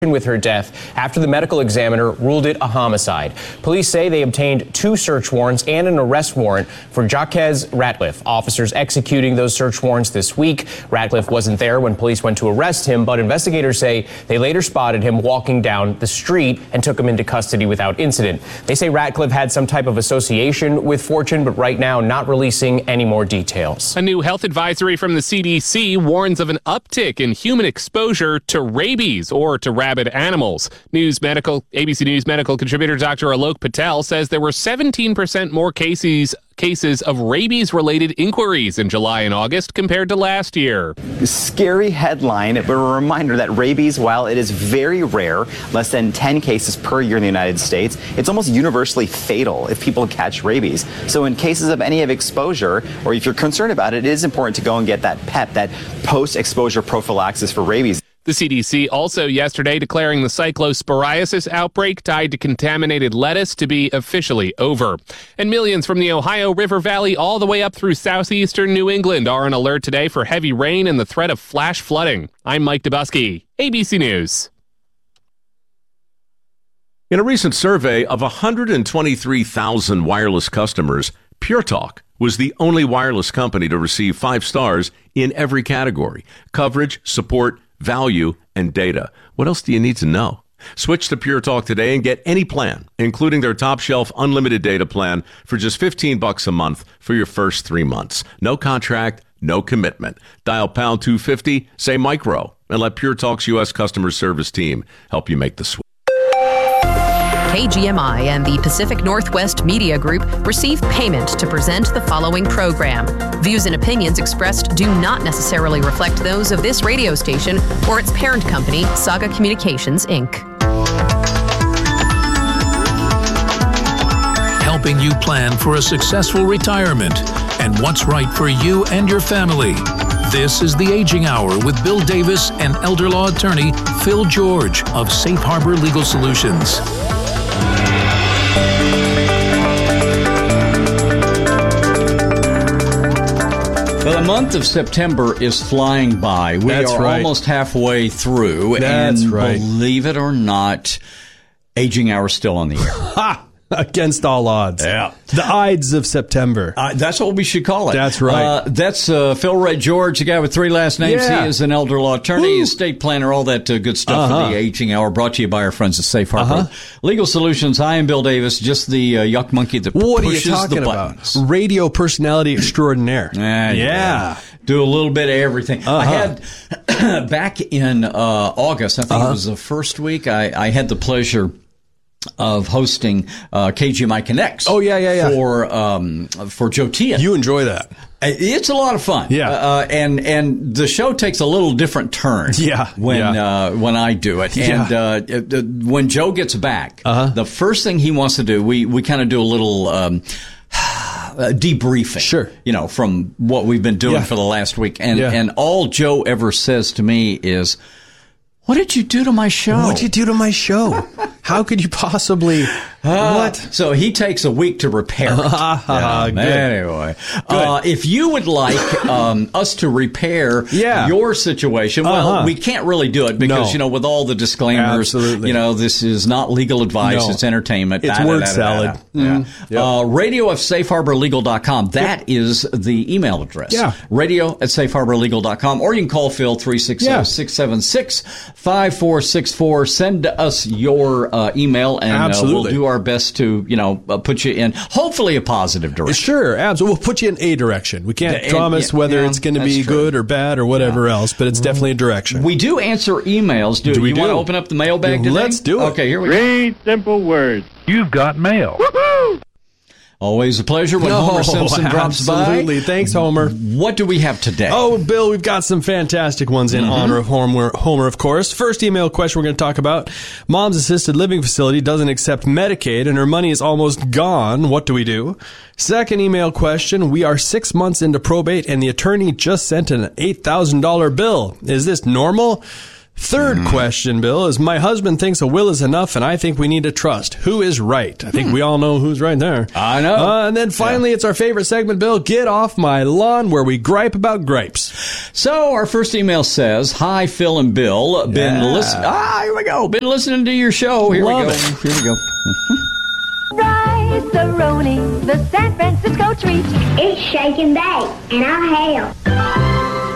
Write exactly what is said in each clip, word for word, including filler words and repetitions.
with her death after the medical examiner ruled it a homicide. Police say they obtained two search warrants and an arrest warrant for Jaquez Ratliff. Officers executing those search warrants this week. Ratliff wasn't there when police went to arrest him, but investigators say they later spotted him walking down the street and took him into custody without incident. They say Ratliff had some type of association with Fortune, but right now not releasing any more details. A new health advisory from the C D C warns of an uptick in human exposure to rabies or to rabid animals. News Medical, A B C News medical contributor Doctor Alok Patel says there were seventeen percent more cases cases of rabies-related inquiries in July and August compared to last year. Scary headline, but a reminder that rabies, while it is very rare, less than ten cases per year in the United States, it's almost universally fatal if people catch rabies. So in cases of any of exposure, or if you're concerned about it, it is important to go and get that P E P, that post-exposure prophylaxis for rabies. The C D C also yesterday declaring the cyclosporiasis outbreak tied to contaminated lettuce to be officially over. And millions from the Ohio River Valley all the way up through southeastern New England are on alert today for heavy rain and the threat of flash flooding. I'm Mike Dubusky, A B C News. In a recent survey of one hundred twenty-three thousand wireless customers, Pure Talk was the only wireless company to receive five stars in every category: coverage, support, value, and data. What else do you need to know? Switch to Pure Talk today and get any plan, including their top shelf unlimited data plan for just fifteen bucks a month for your first three months. No contract, no commitment. Dial pound two fifty, say micro, and let Pure Talk's U S customer service team help you make the switch. K G M I and the Pacific Northwest Media Group receive payment to present the following program. Views and opinions expressed do not necessarily reflect those of this radio station or its parent company, Saga Communications, Incorporated. Helping you plan for a successful retirement and what's right for you and your family. This is the Aging Hour with Bill Davis and elder law attorney Phil George of Safe Harbor Legal Solutions. Well, the month of September is flying by. We That's are right. almost halfway through. That's and right. Believe it or not, Aging Hour is still on the air. Ha! Against all odds. Yeah. The Ides of September. Uh, that's what we should call it. That's right. Uh, that's uh, Phil Ray George, the guy with three last names. Yeah. He is an elder law attorney, Woo. estate planner, all that uh, good stuff Uh-huh. for the Aging Hour, brought to you by our friends at Safe Harbor Uh-huh. Legal Solutions. I am Bill Davis, just the uh, yuck monkey that What are you pushes talking the about? buttons. Radio personality extraordinaire. Ah, yeah. Do a little bit of everything. Uh-huh. I had, back in uh, August, I think Uh-huh. it was the first week, I, I had the pleasure of hosting uh, K G M I Connects. Oh, yeah, yeah, yeah. For, um, for Joe Tian. You enjoy that. It's a lot of fun. Yeah. Uh, and, and the show takes a little different turn. Yeah. When, yeah. uh, when I do it. Yeah. And, uh, it- it- when Joe gets back, Uh-huh. the first thing he wants to do, we, we kind of do a little, um, Uh, debriefing, Sure. you know, from what we've been doing Yeah. for the last week, and Yeah. and all Joe ever says to me is, "What did you do to my show? What'd you do to my show? How could you possibly... Uh, what? So he takes a week to repair it. Ah, good. Anyway, uh, if you would like um, us to repair Yeah. your situation, well, Uh-huh. we can't really do it because, No. you know, with all the disclaimers, Absolutely. you know, this is not legal advice, No. it's entertainment. It's da, da, word da, da, salad. da, da. Yeah. Mhm. Yep. Uh, radio at safe harbor legal dot com. That is the email address. Yeah. Radio at safe harbor legal dot com. Or you can call Phil three six zero, six seven six, five four six four. Send us your uh, email and uh, we'll Absolutely. do our best to, you know, uh, put you in hopefully a positive direction. Sure, absolutely. We'll put you in a direction. We can't The- promise yeah, whether yeah, it's going to that's be true. good or bad or whatever else, but it's definitely a direction. We do answer emails. Do, Do we you want to do? open up the mailbag today? Let's do it. Okay, here we go. Three simple words. You've got mail. Always a pleasure when No, Homer Simpson drops by. absolutely. Thanks, Homer. What do we have today? Oh, Bill, we've got some fantastic ones in Mm-hmm. honor of Homer, Homer, of course. First email question we're going to talk about. Mom's assisted living facility doesn't accept Medicaid and her money is almost gone. What do we do? Second email question. We are six months into probate and the attorney just sent an eight thousand dollars bill. Is this normal? Third mm. question, Bill, is my husband thinks a will is enough, and I think we need a trust. Who is right? I think hmm. we all know who's right there. I know. Uh, and then finally, yeah. it's our favorite segment, Bill, Get Off My Lawn, where we gripe about gripes. So our first email says, "Hi, Phil and Bill. Been yeah. listening. Ah, here we go. Been listening to your show. Here Love we go. It. Here we go." Rice-A-Roni, the San Francisco treat. It's shake and bake, and I'll help.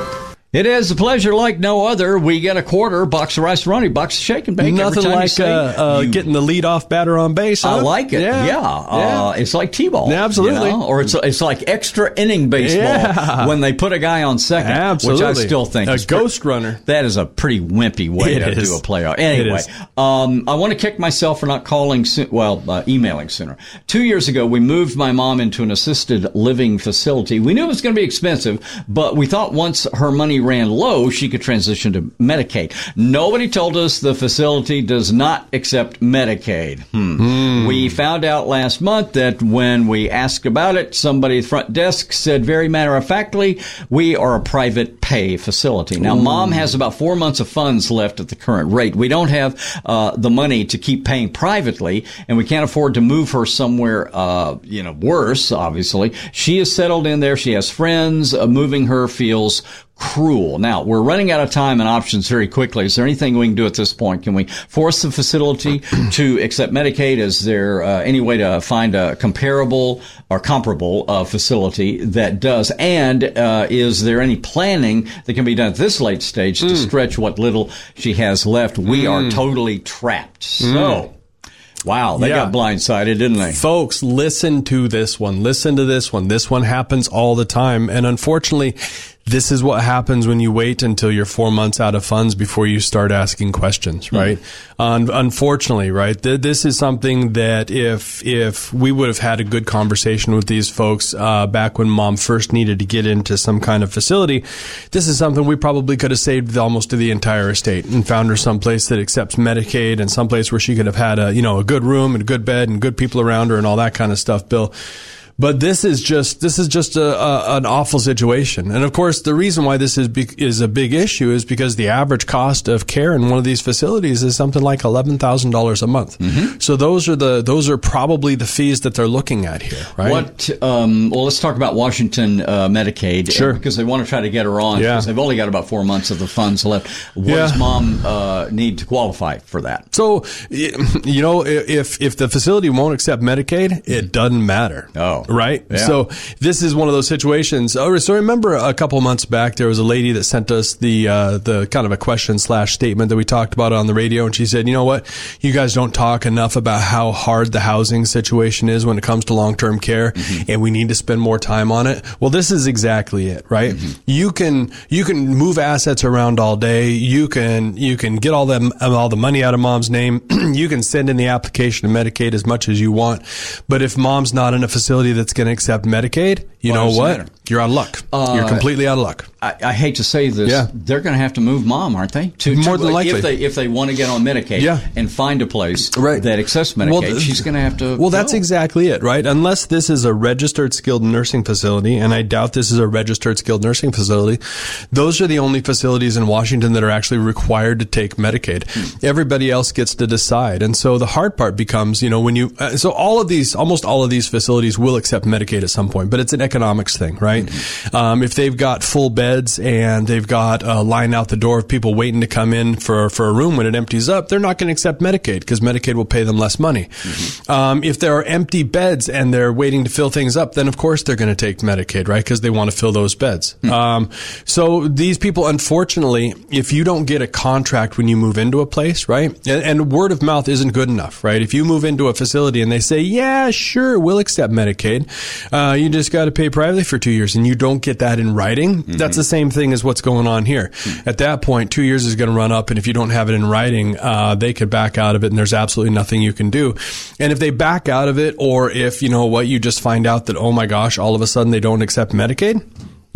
It is a pleasure like no other. We get a quarter, box of Rice-A-Roni, box of shake and bake. Nothing like say, uh, uh, you, getting the leadoff batter on base. Huh? I like it. Yeah, yeah. yeah. Uh, it's like T-ball. Yeah, absolutely. You know? Or it's it's like extra inning baseball yeah. when they put a guy on second. Absolutely. Which I still think a is ghost pretty, runner. That is a pretty wimpy way it to is. do a playoff. Anyway, um, I want to kick myself for not calling. So- well, uh, emailing sooner. Two years ago, we moved my mom into an assisted living facility. We knew it was going to be expensive, but we thought once her money ran low, she could transition to Medicaid. Nobody told us the facility does not accept Medicaid. Hmm. Mm. We found out last month that when we asked about it, somebody at the front desk said very matter-of-factly, we are a private pay facility. Now, Ooh. Mom has about four months of funds left at the current rate. We don't have uh, the money to keep paying privately, and we can't afford to move her somewhere, uh, you know, worse, obviously. She is settled in there. She has friends. Uh, moving her feels cruel. Now, we're running out of time and options very quickly. Is there anything we can do at this point? Can we force the facility to accept Medicaid? Is there uh, any way to find a comparable or comparable uh, facility that does? And uh, is there any planning that can be done at this late stage mm. to stretch what little she has left? We mm. are totally trapped. So... Mm. Wow, they yeah. got blindsided, didn't they? Folks, listen to this one. Listen to this one. This one happens all the time. And unfortunately, this is what happens when you wait until you're four months out of funds before you start asking questions, right? Mm-hmm. Um, unfortunately, right? Th- this is something that if if we would have had a good conversation with these folks uh, back when Mom first needed to get into some kind of facility, this is something we probably could have saved almost to the entire estate and found her someplace that accepts Medicaid and someplace where she could have had a, you know, a good room and a good bed and good people around her and all that kind of stuff, Bill. But this is just this is just a, a an awful situation, and of course the reason why this is be, is a big issue is because the average cost of care in one of these facilities is something like eleven thousand dollars a month. Mm-hmm. So those are the those are probably the fees that they're looking at here, right? What? Um, well, let's talk about Washington uh, Medicaid, sure, because they want to try to get her on. Yeah. Because they've only got about four months of the funds left. What yeah. does Mom uh, need to qualify for that? So, you know, if if the facility won't accept Medicaid, it doesn't matter. Oh, right. Yeah. So this is one of those situations. Oh, so remember a couple months back, there was a lady that sent us the uh, the kind of a question slash statement that we talked about on the radio, and she said, "You know what? You guys don't talk enough about how hard the housing situation is when it comes to long term care, mm-hmm. and we need to spend more time on it." Well, this is exactly it, right? Mm-hmm. You can you can move assets around all day. You can you can get all them all the money out of Mom's name. You can send in the application to Medicaid as much as you want, but if Mom's not in a facility that's going to accept Medicaid, you well, know what? You're out of luck. Uh, You're completely out of luck. I, I hate to say this. Yeah. They're going to have to move Mom, aren't they? To, More to, than likely. If they, if they want to get on Medicaid yeah. and find a place right. that accepts Medicaid, well, she's going to have to Well, go. That's exactly it, right? Unless this is a registered skilled nursing facility, and I doubt this is a registered skilled nursing facility, those are the only facilities in Washington that are actually required to take Medicaid. Hmm. Everybody else gets to decide. And so the hard part becomes, you know, when you, uh, so all of these, almost all of these facilities will accept Medicaid at some point, but it's an economics thing, right? Mm-hmm. Um, if they've got full beds and they've got a line out the door of people waiting to come in for, for a room when it empties up, they're not going to accept Medicaid because Medicaid will pay them less money. Mm-hmm. Um, if there are empty beds and they're waiting to fill things up, then of course they're going to take Medicaid, right? Because they want to fill those beds. Mm-hmm. Um, so these people, unfortunately, if you don't get a contract when you move into a place, right? And, and word of mouth isn't good enough, right? If you move into a facility and they say, yeah, sure, we'll accept Medicaid, uh, you just got to pay privately for two years and you don't get that in writing, mm-hmm. that's the same thing as what's going on here. Mm-hmm. At that point, two years is going to run up, and if you don't have it in writing, uh, they could back out of it, and there's absolutely nothing you can do. And if they back out of it, or if, you know what, you just find out that, oh my gosh, all of a sudden they don't accept Medicaid, you're done.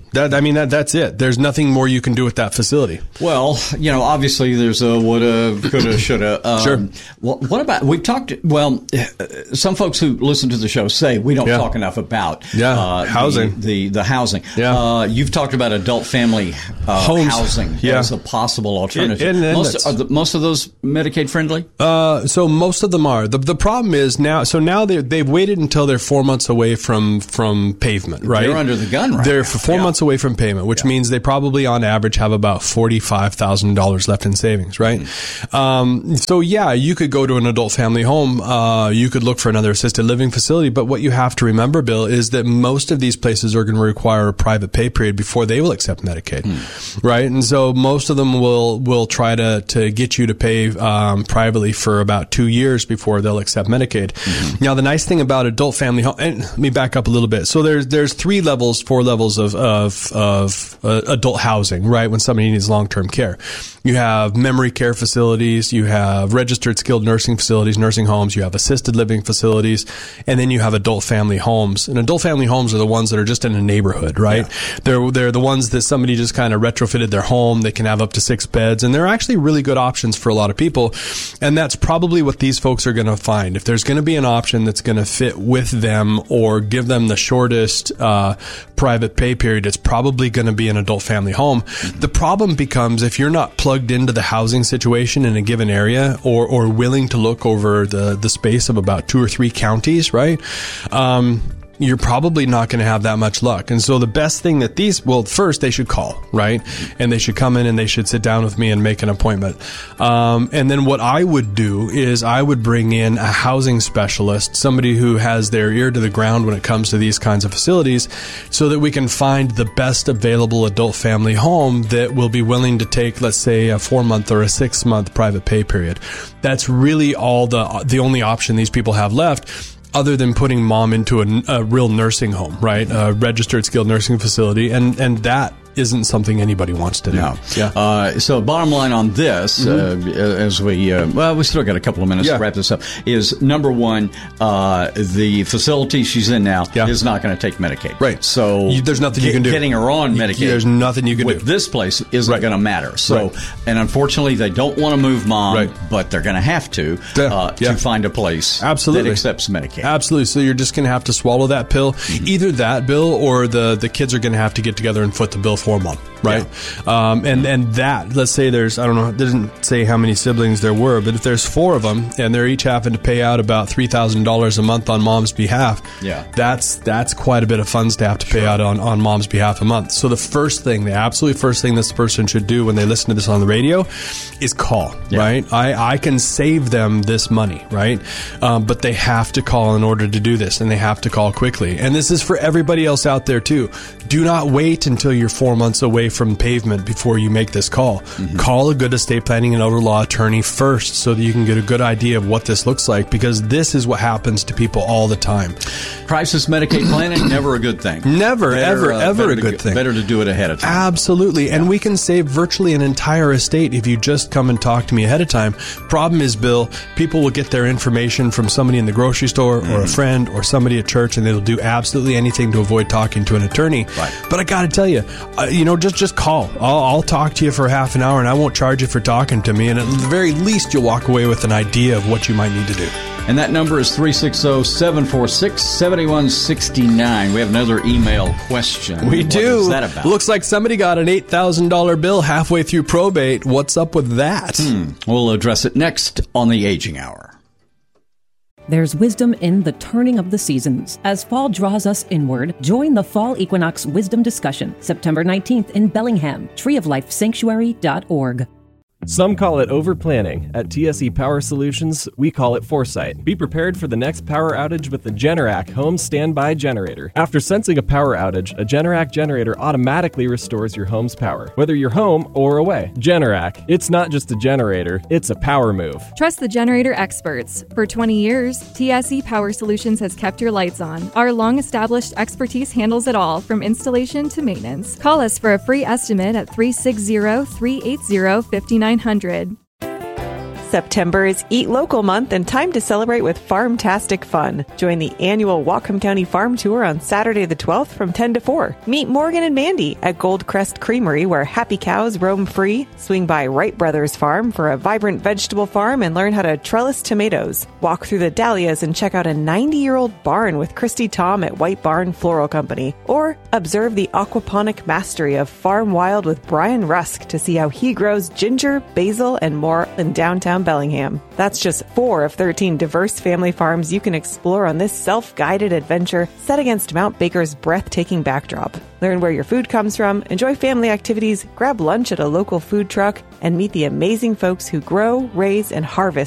That, I mean, that that's it. There's nothing more you can do with that facility. Well, you know, obviously there's a woulda, coulda, shoulda. Um, sure. Well, what about, we've talked, well, some folks who listen to the show say we don't yeah. talk enough about yeah. uh, housing. The, the, the housing. Yeah. Uh, you've talked about adult family uh, Homes. housing yeah. as a possible alternative. And, and, and most, are the, most of those Medicaid friendly? Uh, so most of them are. The the problem is now, so now they they've waited until they're four months away from, from pavement, right? They're under the gun right They're now. for four yeah. months away from payment, which yeah. means they probably on average have about forty-five thousand dollars left in savings, right? Mm-hmm. Um, so yeah, you could go to an adult family home. Uh, you could look for another assisted living facility. But what you have to remember, Bill, is that most of these places are going to require a private pay period before they will accept Medicaid, mm. right? And so most of them will, will try to, to get you to pay, um, privately for about two years before they'll accept Medicaid. Mm-hmm. Now, the nice thing about adult family home, and let me back up a little bit. So there's, there's three levels, four levels of, of, of uh, adult housing, right? When somebody needs long-term care. You have memory care facilities, you have registered skilled nursing facilities, nursing homes, you have assisted living facilities, and then you have adult family homes. And adult family homes are the ones that are just in a neighborhood, right? Yeah. They're, they're the ones that somebody just kind of retrofitted their home. They can have up to six beds, and they're actually really good options for a lot of people. And that's probably what these folks are going to find. If there's going to be an option that's going to fit with them or give them the shortest uh, private pay period, it's probably going to be an adult family home. The problem becomes if you're not plugged into the housing situation in a given area or, or willing to look over the, the space of about two or three counties, right? Um, you're probably not going to have that much luck. And so the best thing that these, well, first they should call, right? And they should come in and they should sit down with me and make an appointment. Um, and then what I would do is I would bring in a housing specialist, somebody who has their ear to the ground when it comes to these kinds of facilities, so that we can find the best available adult family home that will be willing to take, let's say, a four month or a six month private pay period. That's really all the, the only option these people have left, other than putting mom into a, a real nursing home, right? A registered skilled nursing facility. And, and that isn't something anybody wants to do. No. Yeah. Uh, so bottom line on this, mm-hmm. uh, as we, uh, well, we still got a couple of minutes yeah. to wrap this up, is number one, uh, the facility she's in now yeah. is not going to take Medicaid. Right. So you, there's nothing you can do. Getting her on Medicaid. You, there's nothing you can with do. This place isn't right. going to matter. So, right. and unfortunately, they don't want to move mom, right. but they're going to have to, uh, yeah. to find a place Absolutely. that accepts Medicaid. Absolutely. So you're just going to have to swallow that pill. Mm-hmm. Either that, Bill, or the, the kids are going to have to get together and foot the bill for mom. Right. Yeah. Um, and, and that, let's say there's, I don't know, it didn't say how many siblings there were, but if there's four of them and they're each having to pay out about three thousand dollars a month on mom's behalf, yeah. that's, that's quite a bit of funds to have to pay sure. out on, on mom's behalf a month. So the first thing, the absolute first thing this person should do when they listen to this on the radio is call, yeah. right? I, I can save them this money, right? Um, but they have to call in order to do this, and they have to call quickly. And this is for everybody else out there too. Do not wait until you're four months away from pavement before you make this call. Mm-hmm. Call a good estate planning and elder law attorney first so that you can get a good idea of what this looks like, because this is what happens to people all the time. Crisis Medicaid planning, never a good thing. Never, better, ever, uh, ever a to, good thing. Better to do it ahead of time. Absolutely. Yeah. And we can save virtually an entire estate if you just come and talk to me ahead of time. Problem is, Bill, people will get their information from somebody in the grocery store mm-hmm. or a friend or somebody at church, and they'll do absolutely anything to avoid talking to an attorney. Right. But I got to tell you, uh, you know, just, just call. I'll, I'll talk to you for half an hour, and I won't charge you for talking to me. And at the very least, you'll walk away with an idea of what you might need to do. And that number is three six zero, seven four six, seven one six nine. We have another email question. We what do. What is that about? Looks like somebody got an eight thousand dollars bill halfway through probate. What's up with that? Hmm. We'll address it next on the Aging Hour. There's wisdom in the turning of the seasons. As fall draws us inward, join the Fall Equinox Wisdom Discussion, September nineteenth in Bellingham, tree of life sanctuary dot org. Some call it overplanning. At T S E Power Solutions, we call it foresight. Be prepared for the next power outage with the Generac Home Standby Generator. After sensing a power outage, a Generac generator automatically restores your home's power, whether you're home or away. Generac, it's not just a generator, it's a power move. Trust the generator experts. For twenty years, T S E Power Solutions has kept your lights on. Our long-established expertise handles it all, from installation to maintenance. Call us for a free estimate at three six zero, three eight zero, five nine zero zero. September is Eat Local Month and time to celebrate with Farmtastic Fun. Join the annual Whatcom County Farm Tour on Saturday the twelfth from ten to four. Meet Morgan and Mandy at Goldcrest Creamery where happy cows roam free. Swing by Wright Brothers Farm for a vibrant vegetable farm and learn how to trellis tomatoes. Walk through the dahlias and check out a ninety-year-old barn with Christy Tom at White Barn Floral Company. Or observe the aquaponic mastery of Farm Wild with Brian Rusk to see how he grows ginger, basil, and more in downtown Bellingham. That's just four of thirteen diverse family farms you can explore on this self-guided adventure set against Mount Baker's breathtaking backdrop. Learn where your food comes from, enjoy family activities, grab lunch at a local food truck, and meet the amazing folks who grow, raise, and harvest